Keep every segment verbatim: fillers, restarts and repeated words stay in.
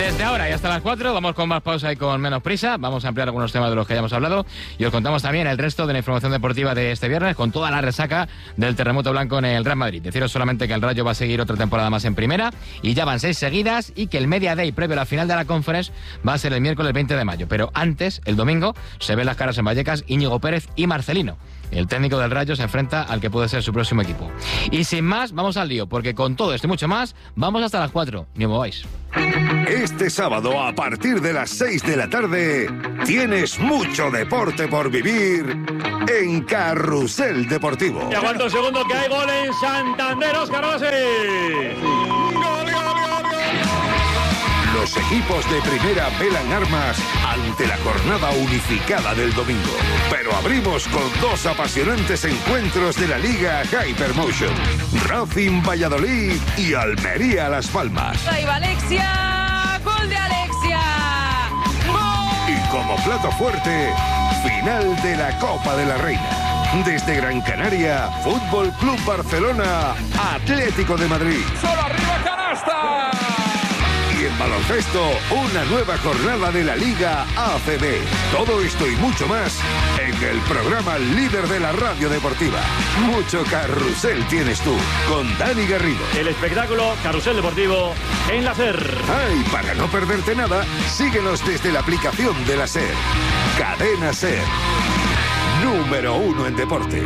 Desde ahora y hasta las cuatro vamos con más pausa y con menos prisa. Vamos a ampliar algunos temas de los que hayamos hablado y os contamos también el resto de la información deportiva de este viernes con toda la resaca del terremoto blanco en el Real Madrid. Deciros solamente que el Rayo va a seguir otra temporada más en primera y ya van seis seguidas y que el Media Day previo a la final de la Conference va a ser el miércoles veinte de mayo. Pero antes, el domingo, se ven las caras en Vallecas Íñigo Pérez y Marcelino. El técnico del Rayo se enfrenta al que puede ser su próximo equipo. Y sin más, vamos al lío, porque con todo esto y mucho más, vamos hasta las cuatro. Ni os mováis. Este sábado, a partir de las seis de la tarde, tienes mucho deporte por vivir en Carrusel Deportivo. Y aguanta un segundo que hay gol en Santander, Óscar Rossi. ¡Gol, gol, gol, gol! Los equipos de primera velan armas ante la jornada unificada del domingo. Pero abrimos con dos apasionantes encuentros de la Liga Hypermotion. Racing Valladolid y Almería Las Palmas. ¡Ahí va Alexia! ¡Gol de Alexia! ¡Gol! Y como plato fuerte, final de la Copa de la Reina. Desde Gran Canaria, Fútbol Club Barcelona, Atlético de Madrid. ¡Solo arriba, canasta! Y en baloncesto, una nueva jornada de la Liga A C B. Todo esto y mucho más en el programa líder de la radio deportiva. Mucho carrusel tienes tú, con Dani Garrido. El espectáculo Carrusel Deportivo en la SER. Ay, para no perderte nada, síguenos desde la aplicación de la SER. Cadena SER. Número uno en deporte.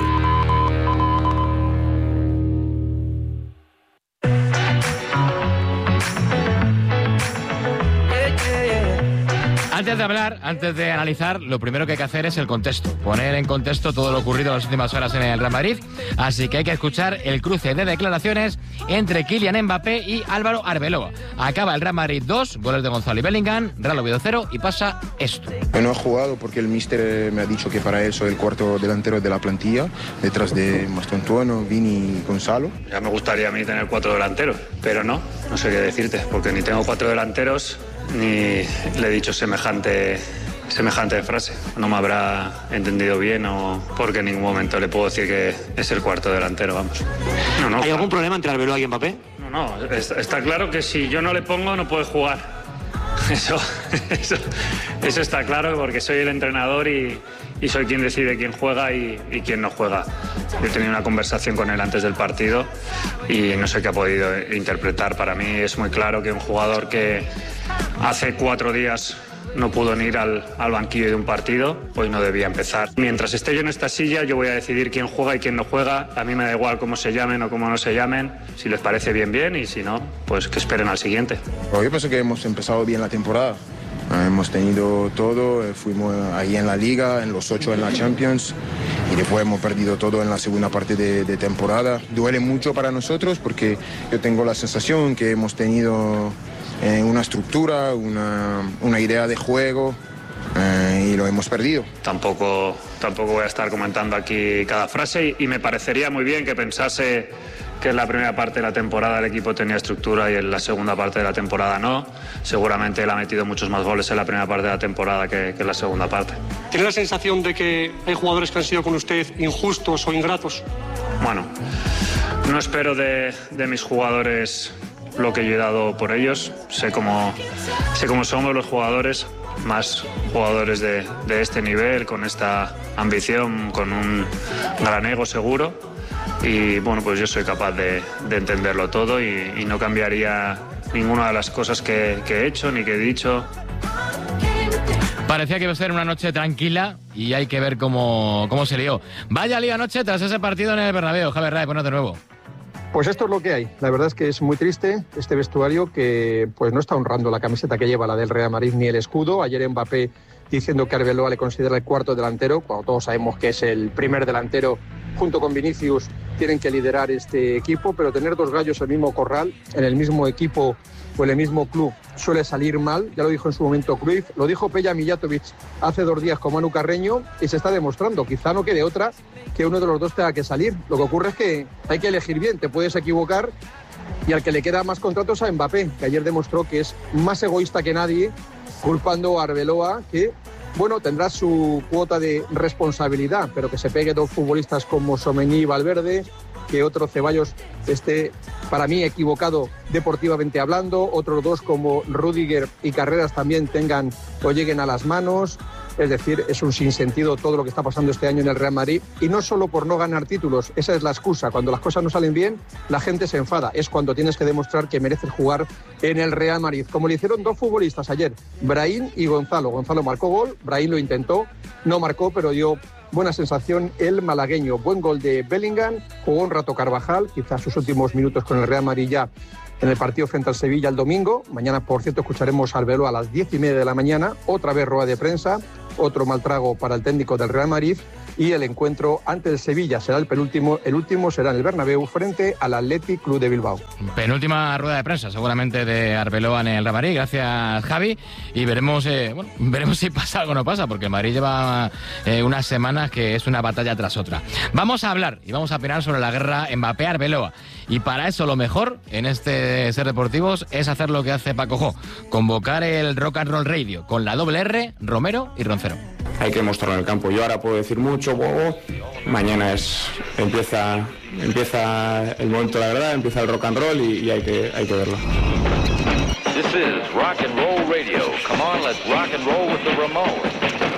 Antes de hablar, antes de analizar, lo primero que hay que hacer es el contexto. Poner en contexto todo lo ocurrido en las últimas horas en el Real Madrid. Así que hay que escuchar el cruce de declaraciones entre Kylian Mbappé y Álvaro Arbeloa. Acaba el Real Madrid dos, goles de Gonzalo y Bellingham, Real Oviedo cero y pasa esto. Yo no he jugado porque el míster me ha dicho que para él soy el cuarto delantero de la plantilla, detrás de Mastantuono, Vini y Gonzalo. Ya me gustaría a mí tener cuatro delanteros, pero no, no sé qué decirte, porque ni tengo cuatro delanteros ni le he dicho semejante, semejante frase. No me habrá entendido bien o porque en ningún momento le puedo decir que es el cuarto delantero, vamos. No, no, ¿Hay algún problema entre Arbeloa y Mbappé? No, no, está, está claro que si yo no le pongo no puede jugar. Eso, eso, eso está claro porque soy el entrenador y, y soy quien decide quién juega y, y quién no juega. He tenido una conversación con él antes del partido y no sé qué ha podido interpretar. Para mí es muy claro que un jugador que hace cuatro días no pudo ni ir al, al banquillo de un partido, hoy no debía empezar. Mientras esté yo en esta silla, yo voy a decidir quién juega y quién no juega. A mí me da igual cómo se llamen o cómo no se llamen. Si les parece bien, bien, y si no, pues que esperen al siguiente. Yo pienso que hemos empezado bien la temporada. Hemos tenido todo, fuimos ahí en la Liga, en los ocho en la Champions y después hemos perdido todo en la segunda parte de, de temporada. Duele mucho para nosotros porque yo tengo la sensación que hemos tenido eh, una estructura, una, una idea de juego eh, y lo hemos perdido. Tampoco, tampoco voy a estar comentando aquí cada frase y, y me parecería muy bien que pensase que en la primera parte de la temporada el equipo tenía estructura y en la segunda parte de la temporada no. Seguramente él ha metido muchos más goles en la primera parte de la temporada que, que en la segunda parte. ¿Tiene la sensación de que hay jugadores que han sido con usted injustos o ingratos? Bueno, no espero de, de mis jugadores lo que yo he dado por ellos. Sé cómo, sé cómo somos los jugadores, más jugadores de, de este nivel, con esta ambición, con un gran ego seguro. Y bueno, pues yo soy capaz de, de entenderlo todo y, y no cambiaría ninguna de las cosas que, que he hecho ni que he dicho. Parecía que iba a ser una noche tranquila y hay que ver cómo, cómo se lió. Vaya lío anoche tras ese partido en el Bernabéu. Javier Ray, buenas de nuevo. Pues esto es lo que hay. La verdad es que es muy triste este vestuario que pues no está honrando la camiseta que lleva, la del Real Madrid, ni el escudo. Ayer Mbappé diciendo que Arbeloa le considera el cuarto delantero, cuando todos sabemos que es el primer delantero. Junto con Vinicius tienen que liderar este equipo, pero tener dos gallos en el mismo corral, en el mismo equipo o en el mismo club, suele salir mal. Ya lo dijo en su momento Cruyff, lo dijo Peja Mijatovic hace dos días con Manu Carreño y se está demostrando. Quizá no quede otra que uno de los dos tenga que salir. Lo que ocurre es que hay que elegir bien, te puedes equivocar y al que le queda más contratos a Mbappé, que ayer demostró que es más egoísta que nadie, culpando a Arbeloa, que bueno, tendrá su cuota de responsabilidad, pero que se pegue dos futbolistas como Tchouaméni y Valverde, que otro Ceballos esté, para mí, equivocado deportivamente hablando, otros dos como Rüdiger y Carreras también tengan o lleguen a las manos. Es decir, es un sinsentido todo lo que está pasando este año en el Real Madrid, y no solo por no ganar títulos, esa es la excusa. Cuando las cosas no salen bien, la gente se enfada, es cuando tienes que demostrar que mereces jugar en el Real Madrid, como le hicieron dos futbolistas ayer, Brahim y Gonzalo. Gonzalo marcó gol, Brahim lo intentó, no marcó, pero dio buena sensación el malagueño. Buen gol de Bellingham, jugó un rato Carvajal, quizás sus últimos minutos con el Real Madrid ya en el partido frente al Sevilla el domingo. Mañana, por cierto, escucharemos a Arbeloa a las diez y media de la mañana, otra vez rueda de prensa, otro mal trago para el técnico del Real Madrid, y el encuentro ante el Sevilla será el penúltimo, el último será en el Bernabéu frente al Athletic Club de Bilbao. Penúltima rueda de prensa seguramente de Arbeloa en el Real Madrid. Gracias, Javi, y veremos eh, bueno, veremos si pasa algo o no pasa, porque el Madrid lleva eh, unas semanas que es una batalla tras otra. Vamos a hablar y vamos a opinar sobre la guerra Mbappé-Arbeloa, y para eso lo mejor en este Ser Deportivos es hacer lo que hace Paco Jo, convocar el Rock and Roll Radio con la doble R, Romero y Roncero. Hay que mostrarlo en el campo. Yo ahora puedo decir mucho, bobo. Mañana es empieza empieza el momento de la verdad, empieza el rock and roll y, y hay que hay que verlo. This is Rock and Roll Radio. Come on, let's rock and roll with the Ramones.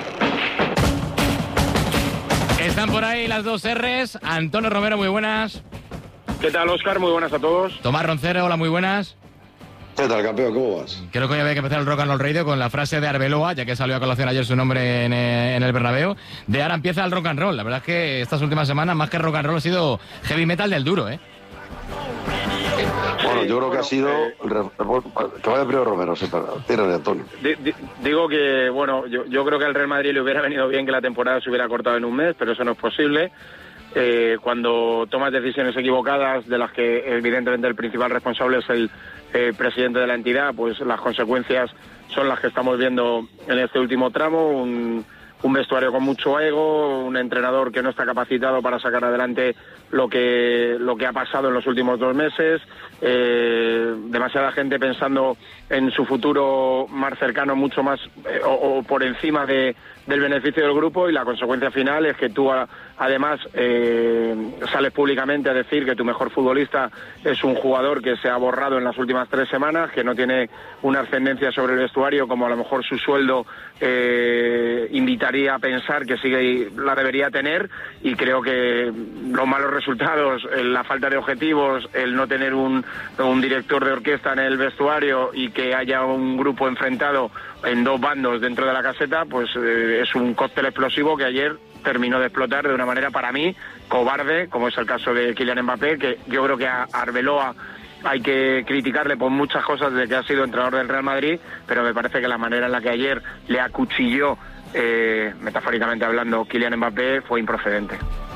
Están por ahí las dos R's. Antonio Romero, muy buenas. ¿Qué tal, Óscar? Muy buenas a todos. Tomás Roncero, hola, muy buenas. ¿Qué tal, campeón? ¿Cómo vas? Creo que hoy había que empezar el Rock and Roll Radio con la frase de Arbeloa, ya que salió a colación ayer su nombre en, en el Bernabéu. De ahora empieza el rock and roll. La verdad es que estas últimas semanas, más que rock and roll, ha sido heavy metal del duro, ¿eh? Bueno, yo creo que ha sido... Que vaya primero Romero, sí, tírale, Antonio. Digo que, bueno, yo, yo creo que al Real Madrid le hubiera venido bien que la temporada se hubiera cortado en un mes, pero eso no es posible. Eh, cuando tomas decisiones equivocadas, de las que evidentemente el principal responsable es el eh, presidente de la entidad, pues las consecuencias son las que estamos viendo en este último tramo. Un, un vestuario con mucho ego, un entrenador que no está capacitado para sacar adelante lo que lo que ha pasado en los últimos dos meses, eh, demasiada gente pensando en su futuro más cercano, mucho más eh, o, o por encima de del beneficio del grupo, y la consecuencia final es que tú a, además eh, sales públicamente a decir que tu mejor futbolista es un jugador que se ha borrado en las últimas tres semanas, que no tiene una ascendencia sobre el vestuario como a lo mejor su sueldo eh, invitaría a pensar que sigue la debería tener, y creo que los malos resultados, la falta de objetivos, el no tener un, un director de orquesta en el vestuario y que haya un grupo enfrentado en dos bandos dentro de la caseta, pues eh, es un cóctel explosivo que ayer terminó de explotar de una manera, para mí, cobarde, como es el caso de Kylian Mbappé, que yo creo que a Arbeloa hay que criticarle por muchas cosas desde que ha sido entrenador del Real Madrid, pero me parece que la manera en la que ayer le acuchilló, eh, metafóricamente hablando, Kylian Mbappé fue improcedente.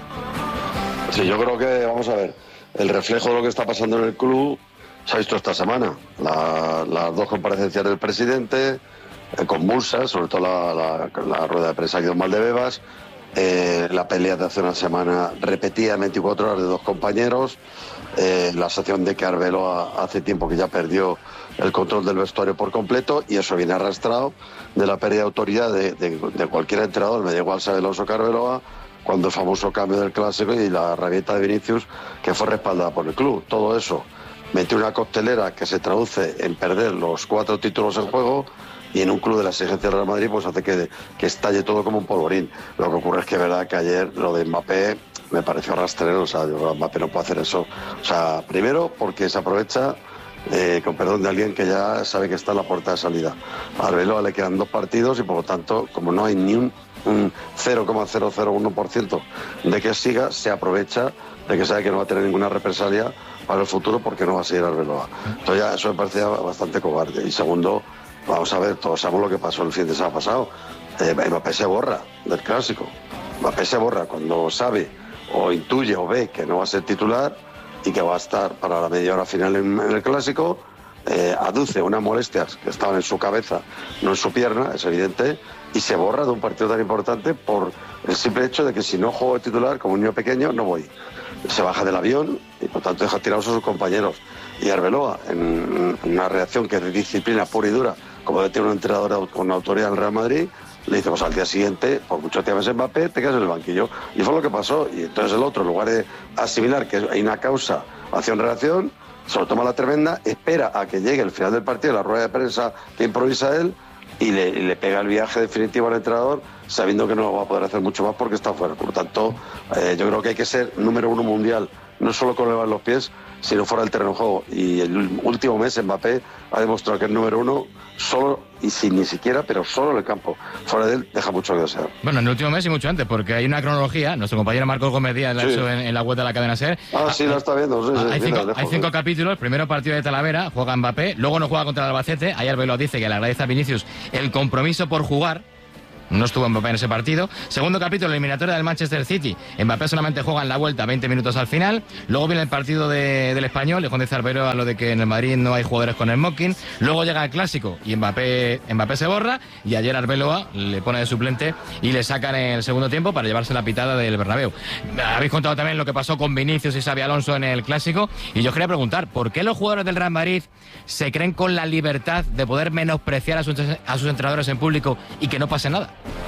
Sí, yo creo que, vamos a ver, el reflejo de lo que está pasando en el club se ha visto esta semana. La, las dos comparecencias del presidente, eh, convulsas, sobre todo la, la, la rueda de prensa de Don Valdebebas, eh, la pelea de hace una semana repetida en veinticuatro horas de dos compañeros, eh, la sensación de que Arbeloa hace tiempo que ya perdió el control del vestuario por completo, y eso viene arrastrado de la pérdida de autoridad de, de, de cualquier entrenador, me da igual Xabi Alonso que Arbeloa, cuando el famoso cambio del clásico y la rabieta de Vinicius, que fue respaldada por el club. Todo eso metió una coctelera que se traduce en perder los cuatro títulos en juego, y en un club de la exigencia del Real Madrid pues hace que, que estalle todo como un polvorín. Lo que ocurre es que es verdad que ayer lo de Mbappé me pareció rastrero. O sea, yo, Mbappé no puede hacer eso. O sea, primero porque se aprovecha, eh, con perdón de alguien que ya sabe que está en la puerta de salida. A Arbeloa le quedan dos partidos y por lo tanto, como no hay ni un, un cero coma cero cero uno por ciento de que siga, se aprovecha de que sabe que no va a tener ninguna represalia para el futuro porque no va a seguir Arbeloa. Entonces ya eso me parecía bastante cobarde. Y segundo, vamos a ver, todos sabemos lo que pasó el fin de semana pasado. Eh, Mbappé se borra del clásico. Mbappé se borra cuando sabe o intuye o ve que no va a ser titular y que va a estar para la media hora final en, en el clásico. Eh, aduce unas molestias que estaban en su cabeza, no en su pierna, es evidente, y se borra de un partido tan importante por el simple hecho de que si no juego de titular como un niño pequeño no voy. Se baja del avión y por tanto deja tirados a sus compañeros. Y Arbeloa, en una reacción que es de disciplina pura y dura, como debe tener un entrenador con autoridad en el Real Madrid, le dice, pues al día siguiente, por mucho que te llames Mbappé, te quedas en el banquillo. Y fue lo que pasó. Y entonces el otro, en lugar de asimilar que hay una causa, acción-reacción, se lo toma la tremenda, espera a que llegue el final del partido, la rueda de prensa que improvisa él, y le, y le pega el viaje definitivo al entrenador, sabiendo que no va a poder hacer mucho más porque está fuera. Por lo tanto, eh, yo creo que hay que ser número uno mundial, no solo con elevar los pies, sino fuera del terreno de juego. Y el último mes Mbappé ha demostrado que es número uno solo y sin ni siquiera, pero solo en el campo. Fuera de él deja mucho que desear. Bueno, en el último mes y mucho antes, porque hay una cronología, nuestro compañero Marcos Gómez Díaz la ha Sí. hecho en, en la web de la cadena SER. Ah, sí, la está viendo. Sí, sí, hay, mira, cinco, lejos, hay cinco sí. capítulos. Primero partido de Talavera, juega Mbappé, luego no juega contra el Albacete. Ahí Arbeloa dice que le agradece a Vinicius el compromiso por jugar. No estuvo Mbappé en ese partido. Segundo capítulo, eliminatoria del Manchester City. Mbappé solamente juega en la vuelta veinte minutos al final. Luego viene el partido de, del Español. Le condice Arbeloa a lo de que en el Madrid no hay jugadores con el smoking. Luego llega el Clásico y Mbappé, Mbappé se borra. Y ayer Arbeloa le pone de suplente y le sacan en el segundo tiempo para llevarse la pitada del Bernabéu. Habéis contado también lo que pasó con Vinicius y Xabi Alonso en el Clásico. Y yo quería preguntar, ¿por qué los jugadores del Real Madrid se creen con la libertad de poder menospreciar a sus, a sus entrenadores en público y que no pase nada?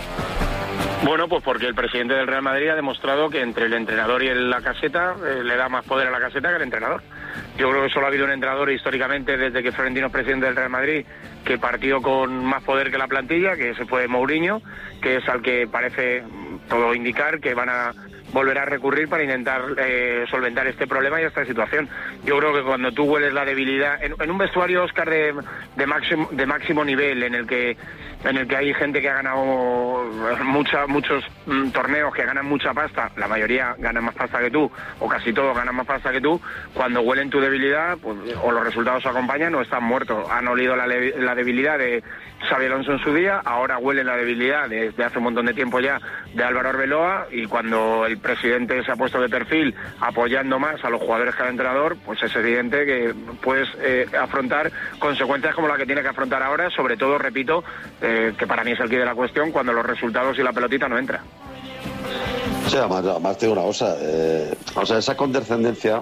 Bueno, pues porque el presidente del Real Madrid ha demostrado que entre el entrenador y la caseta eh, le da más poder a la caseta que el entrenador. Yo creo que solo ha habido un entrenador históricamente desde que Florentino es presidente del Real Madrid que partió con más poder que la plantilla, que ese fue Mourinho, que es al que parece todo indicar que van a volver a recurrir para intentar eh, solventar este problema y esta situación. Yo creo que cuando tú hueles la debilidad en, en un vestuario, Óscar, de, de máximo de máximo nivel, en el que en el que hay gente que ha ganado mucha, muchos mm, torneos, que ganan mucha pasta, la mayoría ganan más pasta que tú, o casi todos ganan más pasta que tú, cuando huelen tu debilidad, pues, o los resultados acompañan o están muertos. Han olido la, la debilidad de Xabi Alonso en su día, ahora huelen la debilidad desde de hace un montón de tiempo ya de Álvaro Arbeloa, y cuando el presidente se ha puesto de perfil apoyando más a los jugadores que al entrenador, pues es evidente que puedes eh, afrontar consecuencias como la que tiene que afrontar ahora, sobre todo, repito, eh, que para mí es el quid de la cuestión, cuando los resultados y la pelotita no entran. Sí, además, además te digo una cosa, eh, o sea, esa condescendencia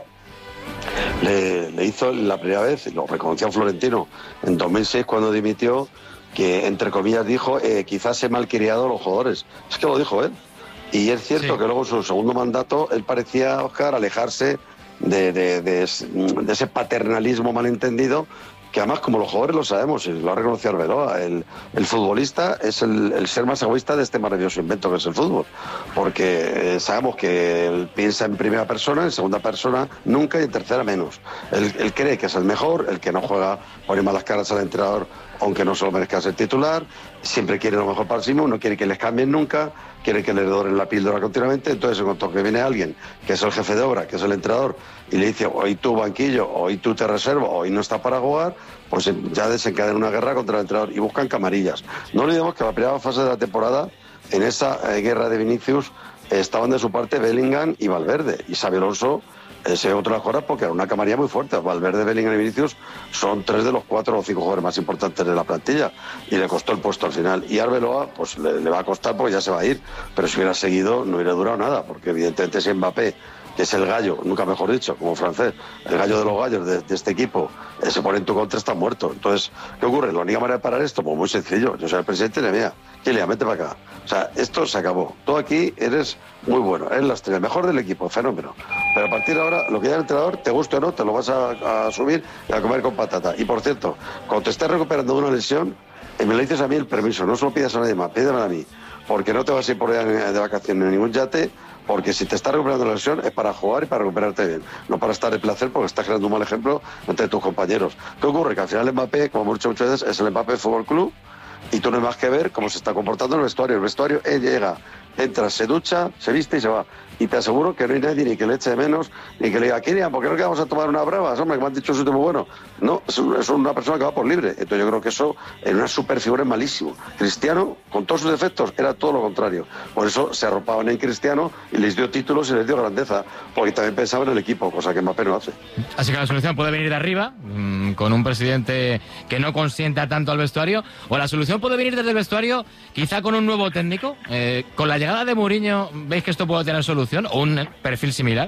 le, le hizo la primera vez, lo reconoció Florentino en dos mil seis cuando dimitió, que entre comillas dijo, eh, quizás he malcriado a los jugadores. Es que lo dijo él. Y es cierto sí. que luego en su segundo mandato él parecía, Óscar, alejarse de, de, de, de ese paternalismo malentendido, que además, como los jugadores lo sabemos, y lo ha reconocido Arbeloa, el, el futbolista es el, el ser más egoísta de este maravilloso invento que es el fútbol, porque eh, sabemos que él piensa en primera persona, en segunda persona nunca y en tercera menos. Él, él cree que es el mejor, el que no juega pone malas caras al entrenador aunque no se lo merezca ser titular, siempre quiere lo mejor para sí mismo, no quiere que les cambien nunca, quiere que le doren la píldora continuamente. Entonces, en cuanto que viene alguien que es el jefe de obra, que es el entrenador, y le dice, hoy tú banquillo, hoy tú te reservo, hoy no está para jugar, pues ya desencadena una guerra contra el entrenador y buscan camarillas. No olvidemos que la primera fase de la temporada, en esa eh, guerra de Vinicius, eh, estaban de su parte Bellingham y Valverde, y Xabi Alonso ese es otra cosa porque era una camarilla muy fuerte. Valverde, Bellingham y Vinicius son tres de los cuatro o cinco jugadores más importantes de la plantilla y le costó el puesto al final. Y Arbeloa pues le, le va a costar porque ya se va a ir, pero si hubiera seguido no hubiera durado nada, porque evidentemente si Mbappé, que es el gallo, nunca mejor dicho, como francés, el gallo de los gallos de, de este equipo, eh, se pone en tu contra, está muerto. Entonces, ¿qué ocurre? La única manera de parar esto, pues muy sencillo. Yo soy el presidente de mía. Kylian, vete para acá. O sea, esto se acabó. Tú aquí eres muy bueno, eres la estrella, el mejor del equipo, fenómeno. Pero a partir de ahora, lo que ya el entrenador, te guste o no, te lo vas a, a subir y a comer con patata. Y por cierto, cuando te estés recuperando de una lesión, eh, me le dices a mí el permiso, no se lo pidas a nadie más, pídemelo a mí. Porque no te vas a ir por allá de vacaciones en ningún yate, porque si te estás recuperando la lesión es para jugar y para recuperarte bien, no para estar de placer porque estás creando un mal ejemplo entre tus compañeros. ¿Qué ocurre? Que al final el Mbappé, como hemos dicho muchas veces, es el Mbappé Fútbol Club y tú no hay más que ver cómo se está comportando en el vestuario. El vestuario, él llega, entra, se ducha, se viste y se va. Y te aseguro que no hay nadie ni que le eche de menos, ni que le diga, Kylian, ¿por qué no quedamos a tomar una bravas? Hombre, que me han dicho eso es muy bueno. No, es, un, es una persona que va por libre. Entonces yo creo que eso en una superfigura es malísimo. Cristiano, con todos sus defectos, era todo lo contrario. Por eso se arropaban en Cristiano y les dio títulos y les dio grandeza, porque también pensaba en el equipo, cosa que Mbappé no hace. Así que la solución puede venir de arriba, mmm, con un presidente que no consienta tanto al vestuario, o la solución puede venir desde el vestuario, quizá con un nuevo técnico. Eh, con la llegada de Mourinho, ¿veis que esto puede tener solución o un perfil similar?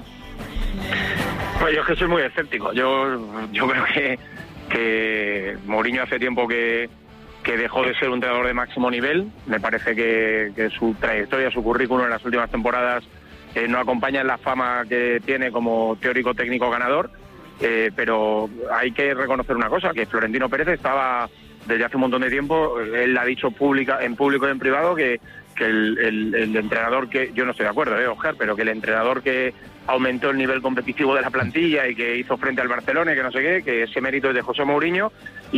Pues yo es que soy muy escéptico. Yo, yo creo que, que Mourinho hace tiempo que, que dejó de ser un entrenador de máximo nivel. Me parece que, que su trayectoria, su currículum en las últimas temporadas eh, no acompaña la fama que tiene como teórico técnico ganador, eh, pero hay que reconocer una cosa, que Florentino Pérez estaba desde hace un montón de tiempo, él ha dicho pública, en público y en privado que, que el, el, el entrenador que, yo no estoy de acuerdo, eh, Oscar, pero que el entrenador que aumentó el nivel competitivo de la plantilla y que hizo frente al Barcelona y que no sé qué, que ese mérito es de José Mourinho,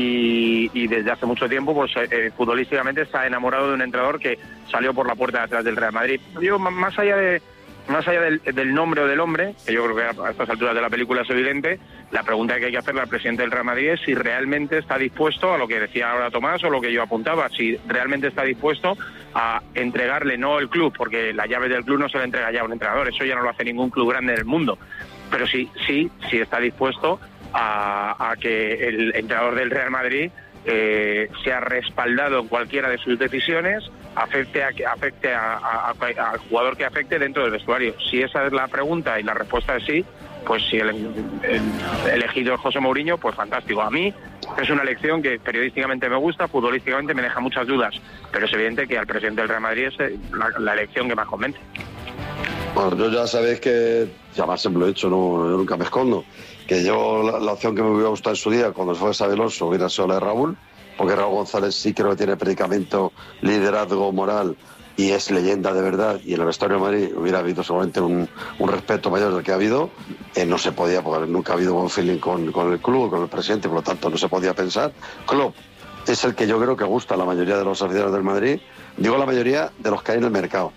y, y desde hace mucho tiempo pues eh, futbolísticamente está enamorado de un entrenador que salió por la puerta de atrás del Real Madrid. Yo, más allá de más allá del, del nombre o del hombre, que yo creo que a estas alturas de la película es evidente, la pregunta que hay que hacerle al presidente del Real Madrid es si realmente está dispuesto, a lo que decía ahora Tomás o lo que yo apuntaba, si realmente está dispuesto a entregarle, no el club, porque la llave del club no se le entrega ya a un entrenador, eso ya no lo hace ningún club grande en el mundo, pero sí, sí, sí está dispuesto a, a que el entrenador del Real Madrid eh, sea respaldado en cualquiera de sus decisiones, afecte a afecte a, a, a, al jugador que afecte dentro del vestuario. Si esa es la pregunta y la respuesta es sí, pues si el, el, el elegido es José Mourinho, pues fantástico. A mí es una elección que periodísticamente me gusta, futbolísticamente me deja muchas dudas, pero es evidente que al presidente del Real Madrid es la, la elección que más convence. Bueno, yo ya sabéis que, ya más siempre lo he dicho, no, yo nunca me escondo, que yo la, la opción que me hubiera gustado en su día cuando fue Xabi Alonso hubiera sido la de Raúl, porque Raúl González sí creo que tiene predicamento, liderazgo moral y es leyenda de verdad, y en el vestuario de Madrid hubiera habido seguramente un, un respeto mayor del que ha habido. Eh, no se podía, porque nunca ha habido buen feeling con, con el club, con el presidente, por lo tanto no se podía pensar. Klopp es el que yo creo que gusta a la mayoría de los aficionados del Madrid, digo la mayoría de los que hay en el mercado.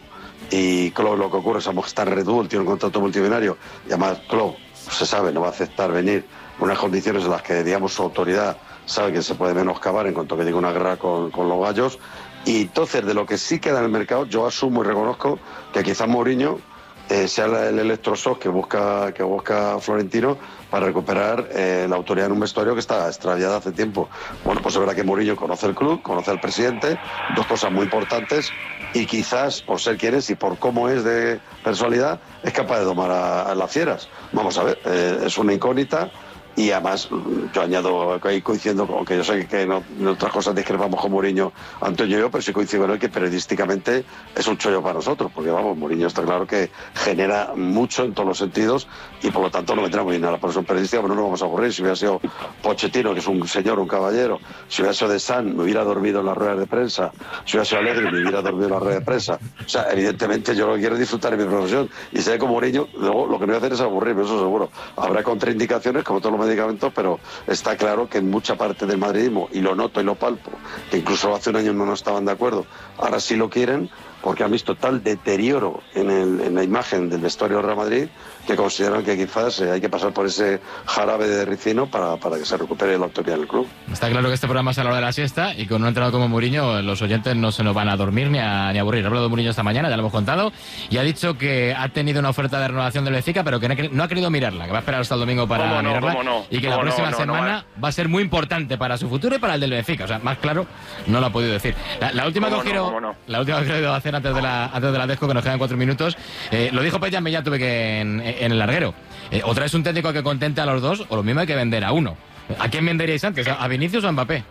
Y Klopp, lo que ocurre es que está en Red Bull, tiene un contrato multimillonario, y además Klopp, se sabe, no va a aceptar venir en unas condiciones en las que, digamos, su autoridad sabe que se puede menoscabar en cuanto que llegue una guerra con, con los gallos. Y entonces, de lo que sí queda en el mercado, yo asumo y reconozco que quizás Mourinho eh, sea el electroshock que busca, que busca Florentino para recuperar eh, la autoridad en un vestuario que está extraviada hace tiempo. Bueno, pues es verdad que Mourinho conoce el club, conoce al presidente, dos cosas muy importantes, y quizás por ser quien es y por cómo es de personalidad, es capaz de domar a, a las fieras. Vamos a ver, eh, es una incógnita. Y además, yo añado, ahí coincidiendo, aunque yo sé que no, en otras cosas discrepamos con Mourinho, Antonio y yo, pero sí coincido con él que periodísticamente es un chollo para nosotros, porque vamos, Mourinho está claro que genera mucho en todos los sentidos y por lo tanto no vendrá muy bien a la profesión periodística, pero no nos vamos a aburrir. Si hubiera sido Pochettino, que es un señor, un caballero, si hubiera sido De San, me hubiera dormido en las ruedas de prensa, si hubiera sido Alegre, me hubiera dormido en las ruedas de prensa. O sea, evidentemente yo lo que quiero es disfrutar de mi profesión, y sé que con Mourinho, luego lo que no voy a hacer es aburrirme, eso seguro. Habrá contraindicaciones, como todos los medicamentos, pero está claro que en mucha parte del madridismo, y lo noto y lo palpo, que incluso hace un año no, no estaban de acuerdo, ahora sí lo quieren, porque han visto tal deterioro en, el, en la imagen del vestuario del Real Madrid, que consideran que quizás eh, hay que pasar por ese jarabe de ricino para, para que se recupere la autoridad del club. Está claro que este programa es a la hora de la siesta, y con un entrenador como Mourinho los oyentes no se nos van a dormir ni a, ni a aburrir. Ha hablado de Mourinho esta mañana, ya lo hemos contado, y ha dicho que ha tenido una oferta de renovación del Benfica, pero que no, no ha querido mirarla, que va a esperar hasta el domingo para ¿Cómo no, mirarla, cómo no? y que ¿Cómo la próxima no, no, semana no, va a ser muy importante para su futuro y para el del Benfica. O sea, más claro no lo ha podido decir. La, la última que os no, quiero, no? la última que quiero hacer antes de la antes de la Desco, que nos quedan cuatro minutos, eh, lo dijo Pejan, ya tuve que en, en el larguero. Eh, o traes un técnico que contente a los dos, o lo mismo hay que vender a uno. ¿A quién venderíais antes? ¿A Vinicius o a Mbappé?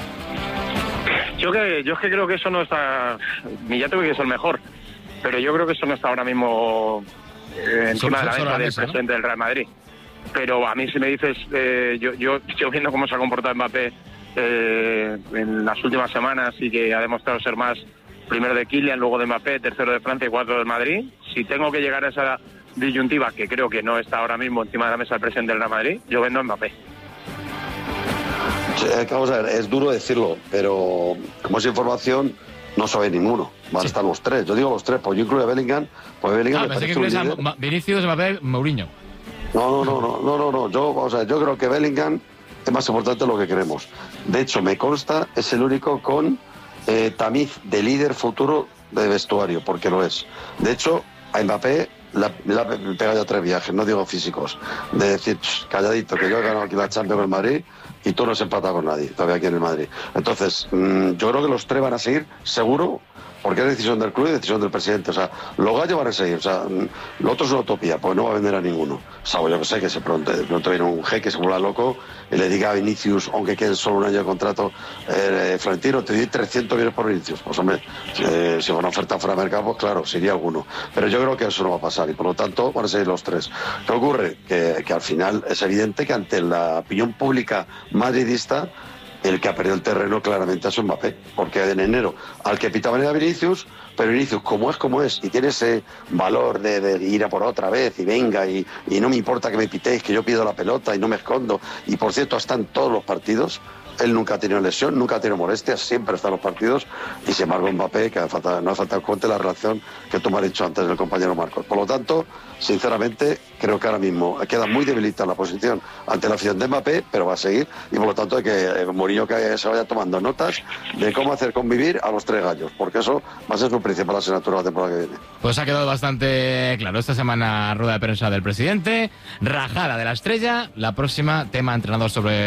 Yo que yo es que creo que eso no está. Millán que es el mejor, pero yo creo que eso no está ahora mismo eh, encima de la mesa del presidente del Real Madrid. Pero a mí, si me dices, eh, yo, yo, yo viendo cómo se ha comportado Mbappé eh, en las últimas semanas, y que ha demostrado ser más primero de Kylian, luego de Mbappé, tercero de Francia y cuarto del Madrid, si tengo que llegar a esa disyuntiva, que creo que no está ahora mismo encima de la mesa del presidente del Real Madrid, yo vendo a Mbappé. Sí, vamos a ver, es duro decirlo, pero como es información, no sabe ninguno. Van a estar los tres. Yo digo los tres, pues yo incluyo a Bellingham. Pues Bellingham ah, me pensé parece que un líder. a Vinicius, Mbappé, Mourinho. No, no, no, no, no, no, no. Yo, vamos a ver, yo creo que Bellingham es más importante de lo que queremos. De hecho, me consta, es el único con eh, tamiz de líder futuro de vestuario, porque lo es. De hecho, a Mbappé le ha pegado ya tres viajes, no digo físicos, de decir, calladito, que yo he ganado aquí la Champions en Madrid y tú no has empatado con nadie todavía aquí en el Madrid. Entonces, mmm, yo creo que los tres van a seguir seguro porque es decisión del club y decisión del presidente. O sea, los gallos van a seguir. O sea, lo otro es una utopía, pues no va a vender a ninguno. Salvo yo que sé, que se pronto, de pronto viene un jeque, se vuelva loco y le diga a Vinicius, aunque quede solo un año de contrato, eh, Florentino, te doy trescientos millones por Vinicius. Pues hombre, eh, si va una oferta fuera de mercado, pues claro, sería alguno. Pero yo creo que eso no va a pasar y por lo tanto van a seguir los tres. ¿Qué ocurre? Que, que al final es evidente que ante la opinión pública madridista, el que ha perdido el terreno claramente es Mbappé, porque en enero al que pitaban era Vinicius, pero Vinicius, como es como es, y tiene ese valor de, de ir a por otra vez, y venga, y, y no me importa que me pitéis, que yo pido la pelota y no me escondo, y por cierto está en todos los partidos. Él nunca ha tenido lesión, nunca ha tenido molestias, siempre está en los partidos, y sin embargo Mbappé, que falta, no hace falta que cuente la relación que tú me has dicho antes del compañero Marcos. Por lo tanto, sinceramente, creo que ahora mismo queda muy debilitada la posición ante la afición de Mbappé, pero va a seguir, y por lo tanto hay que eh, Mourinho que se vaya tomando notas de cómo hacer convivir a los tres gallos, porque eso va a ser su principal asignatura la temporada que viene. Pues ha quedado bastante claro. Esta semana rueda de prensa del presidente, rajada de la Estrella, la próxima tema entrenador sobre